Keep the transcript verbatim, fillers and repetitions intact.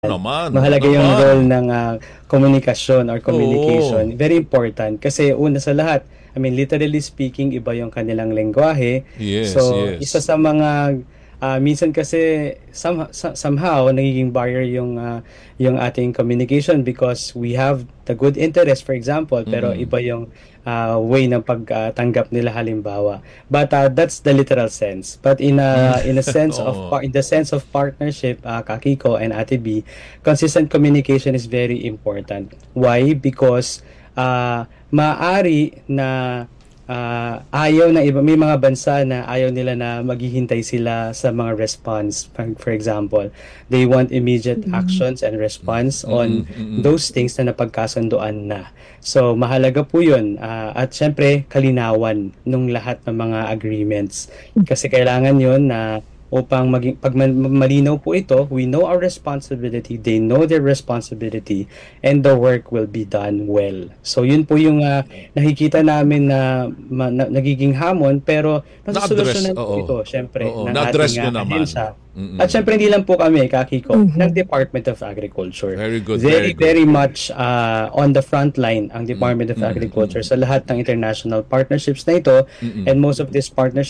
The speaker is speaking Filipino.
Naman, Mahalaga yung naman. role ng ah, komunikasyon or communication. Oo. Very important kasi una sa lahat, I mean literally speaking, iba yung kanilang lengguwahe. Yes, So, isa yes. sa mga ah, minsan kasi some, so- somehow nagiging barrier yung ah, yung ating communication because we have the good interest, for example, pero Mm-mm. iba yung ah, way ng pagtanggap nila halimbawa. But uh, that's the literal sense. But in Mm. a in a sense of Oo. par- in the sense of partnership, uh, Kakiko and Ate B, consistent communication is very important. Why? Because uh, maaari na uh, ayaw na iba, may mga bansa na ayaw nila na maghihintay sila sa mga response. For, for example, they want immediate actions and response Mm-mm. on Mm-mm. those things na napagkasunduan na. So, mahalaga po yun. Uh, at syempre, kalinawan nung lahat ng mga agreements. Kasi kailangan yun na upang maging pag man- malinaw po ito, we know our responsibility, they know their responsibility, and the work will be done well. So yun po yung ah, nakikita namin na, ma- na nagiging hamon, pero Na-address, nasusolusyonan po oo. ito syempre Oo, ng na-address ating nyo ah, naman. ahensya. At Mm-mm. syempre hindi lang po kami, Kakiko, ng Mhm. Department of Agriculture. Very good, very Very, good. very much ah, on the front line ang Mm, Department of mm, mm. Agriculture sa lahat ng international partnerships na ito, Mm-mm. and most of these partnerships